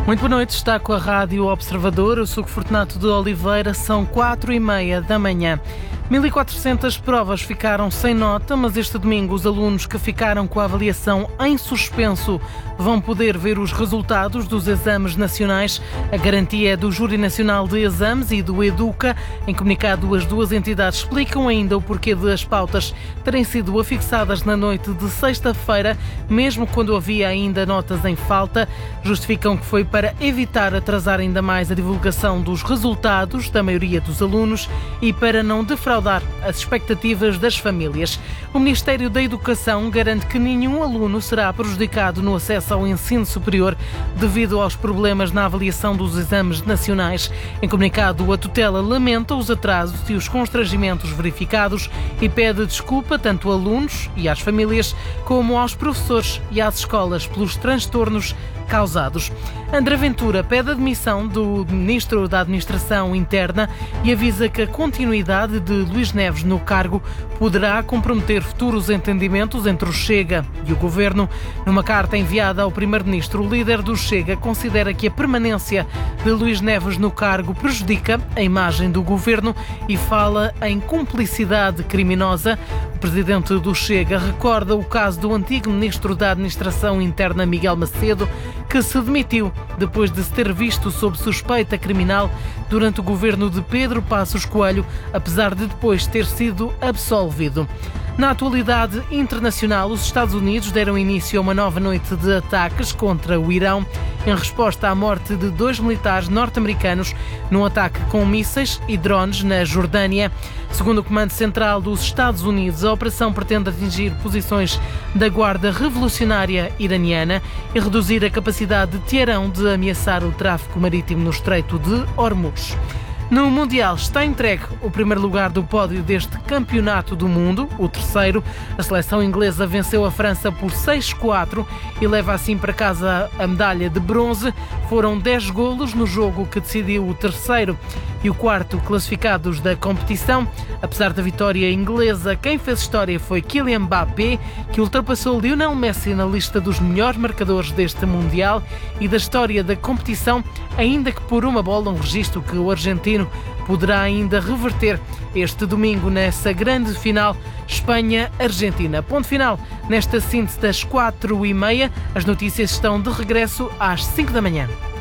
Muito boa noite, está com a Rádio Observador. Eu sou Fortunato de Oliveira, são 4h30 da manhã. 1.400 provas ficaram sem nota, mas este domingo os alunos que ficaram com a avaliação em suspenso vão poder ver os resultados dos exames nacionais. A garantia é do Júri Nacional de Exames e do Educa. Em comunicado, as duas entidades explicam ainda o porquê de as pautas terem sido afixadas na noite de sexta-feira, mesmo quando havia ainda notas em falta. Justificam que foi para evitar atrasar ainda mais a divulgação dos resultados da maioria dos alunos e para não defraudar as expectativas das famílias. O Ministério da Educação garante que nenhum aluno será prejudicado no acesso ao ensino superior devido aos problemas na avaliação dos exames nacionais. Em comunicado, a tutela lamenta os atrasos e os constrangimentos verificados e pede desculpa tanto a alunos e às famílias como aos professores e às escolas pelos transtornos causados. André Ventura pede a demissão do Ministro da Administração Interna e avisa que a continuidade de Luís Neves no cargo poderá comprometer futuros entendimentos entre o Chega e o Governo. Numa carta enviada ao Primeiro-Ministro, o líder do Chega considera que a permanência de Luís Neves no cargo prejudica a imagem do Governo e fala em cumplicidade criminosa. O presidente do Chega recorda o caso do antigo Ministro da Administração Interna, Miguel Macedo, que se demitiu depois de se ter visto sob suspeita criminal durante o governo de Pedro Passos Coelho, apesar de depois ter sido absolvido. Na atualidade internacional, os Estados Unidos deram início a uma nova noite de ataques contra o Irão, em resposta à morte de 2 militares norte-americanos num ataque com mísseis e drones na Jordânia. Segundo o Comando Central dos Estados Unidos, a operação pretende atingir posições da Guarda Revolucionária Iraniana e reduzir a capacidade de Teherão de ameaçar o tráfego marítimo no Estreito de Hormuz. No Mundial está entregue o primeiro lugar do pódio deste Campeonato do Mundo, o terceiro. A seleção inglesa venceu a França por 6-4 e leva assim para casa a medalha de bronze. Foram 10 golos no jogo que decidiu o terceiro e o quarto classificados da competição. Apesar da vitória inglesa, quem fez história foi Kylian Mbappé, que ultrapassou Lionel Messi na lista dos melhores marcadores deste Mundial e da história da competição, ainda que por uma bola, um registro que o argentino poderá ainda reverter este domingo nessa grande final Espanha-Argentina. Ponto final nesta síntese das 4h30. As notícias estão de regresso às 5 da manhã.